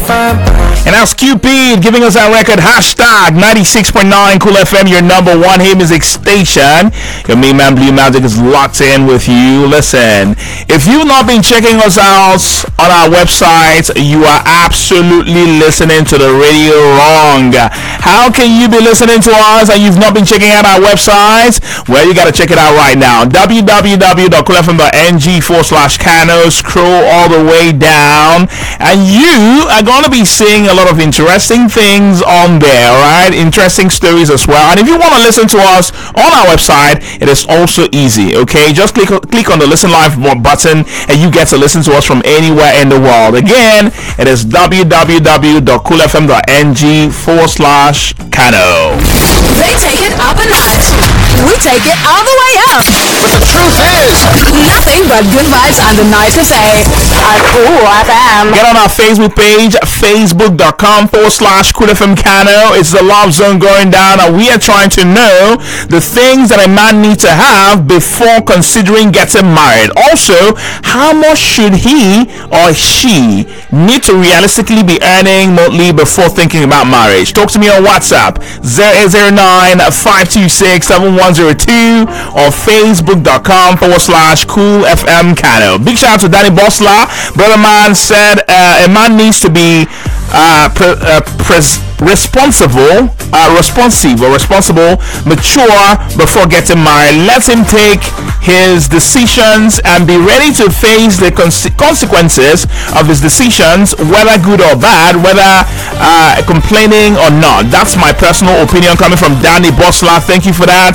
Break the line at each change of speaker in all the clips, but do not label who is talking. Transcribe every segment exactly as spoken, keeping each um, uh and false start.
And that's Cupid giving us our record. Hashtag ninety-six point nine Cool F M, your number one hit music station. Your main man Blue Magic is locked in with you. Listen, if you've not been checking us out on our website, you are absolutely listening to the radio wrong. How can you be listening to us and you've not been checking out our website? Well, you got to check it out right now. w w w dot cool f m dot n g forward slash Kano. Scroll all the way down and you are going to be seeing a lot of interesting things on there, right? Interesting stories as well. And if you want to listen to us on our website, it is also easy, okay? Just click click on the listen live button and you get to listen to us from anywhere in the world. Again, it is w w w dot cool f m dot n g forward slash Kano.
They take it up a notch. We take it all the way up.
But the truth is,
nothing but good vibes on the night to say on Cool F M.
Get on our Facebook page, facebook.com forward slash Cool F M Kano. It's the love zone going down, and we are trying to know the things that a man needs to have before considering getting married. Also, how much should he or she need to realistically be earning monthly before thinking about marriage? Talk to me on WhatsApp zero eight zero nine five two six seven one zero two or facebook.com forward slash Cool F M Kano. Big shout out to Danny Bosla. Brother man said uh, a man needs to be uh, pre- uh, pres- responsible, uh, responsive or responsible, mature before getting married. Let him take his decisions and be ready to face the cons- consequences of his decisions, whether good or bad, whether uh, complaining or not. That's my personal opinion coming from Danny Bosla. Thank you for that.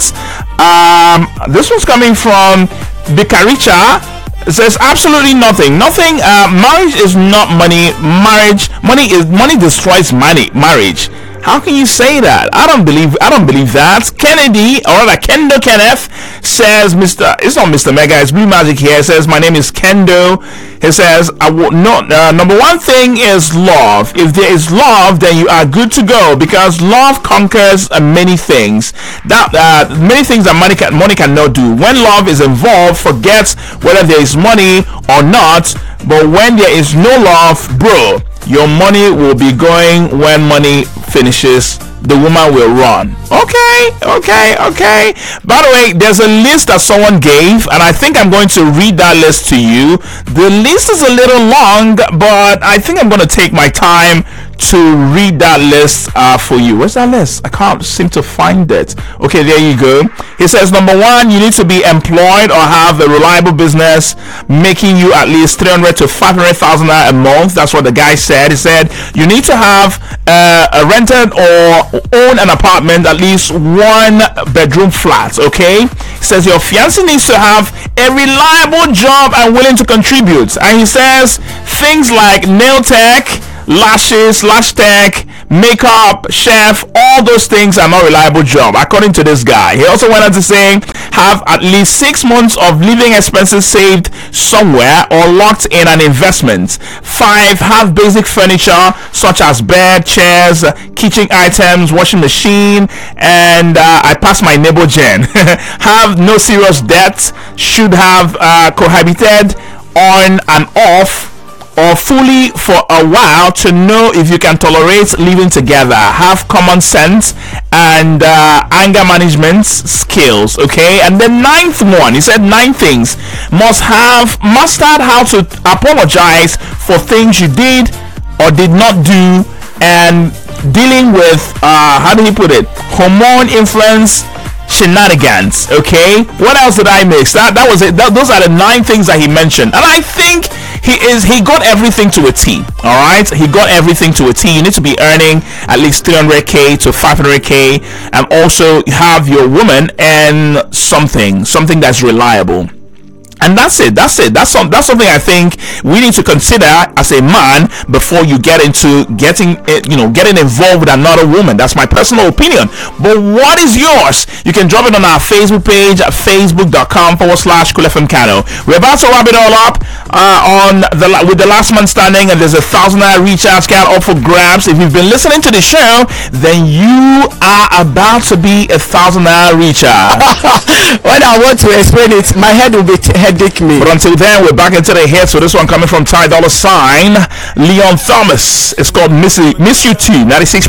Um, this was coming from Bikaricha. It says absolutely nothing. Nothing. Uh, marriage is not money. Marriage, money is money destroys money. Marriage. How can you say that? I don't believe. I don't believe that. Kennedy, or rather Kendo Kenneth says, Mister It's not Mister Mega. It's Blue Magic here. It says my name is Kendo. He says I will not. Uh, number one thing is love. If there is love, then you are good to go because love conquers uh, many things. That uh, many things that money can money cannot do. When love is involved, forget whether there is money or not. But when there is no love, bro, your money will be going when money finishes. The woman will run. Okay, okay, okay. By the way, there's a list that someone gave, and I think I'm going to read that list to you. The list is a little long, but I think I'm going to take my time to read that list uh, for you. Where's that list? I can't seem to find it. Okay, there you go. He says, number one, you need to be employed or have a reliable business making you at least three hundred to five hundred thousand a month. That's what the guy said. He said you need to have uh, a rented or own an apartment, at least one bedroom flat. Okay, he says your fiance needs to have a reliable job and willing to contribute. And he says things like nail tech, lashes, lash tech, makeup, chef, all those things are not reliable job according to this guy. He also went on to say have at least six months of living expenses saved somewhere or locked in an investment. Five, have basic furniture such as bed, chairs, kitchen items, washing machine, and uh, I passed my neighbor Jen. Have no serious debt, should have uh, cohabited on and off or fully for a while to know if you can tolerate living together. Have common sense and uh, anger management skills. Okay, and the ninth one, he said nine things. Must have mastered how to apologize for things you did or did not do, and dealing with uh, how did he put it, hormone influence shenanigans. Okay, what else did I miss? That that was it. That, those are the nine things that he mentioned, and I think he is he got everything to a T. All right, he got everything to a T. You need to be earning at least three hundred k to five hundred k, and also have your woman and something something that's reliable. And that's it. That's it. That's some. That's something I think we need to consider as a man before you get into getting, you know, getting involved with another woman. That's my personal opinion. But what is yours? You can drop it on our Facebook page at facebook.com forward slash Cool F M Kano. We're about to wrap it all up uh, on the with the last man standing, and there's a thousand naira recharge card up for grabs. If you've been listening to the show, then you are about to be a thousand naira recharge.
When I want to explain it, my head will be t- head
headache me.
But until then, we're back into the hits. So this one coming from Ty Dolla Sign, Leon Thomas. It's called Miss, Miss You Too, ninety-six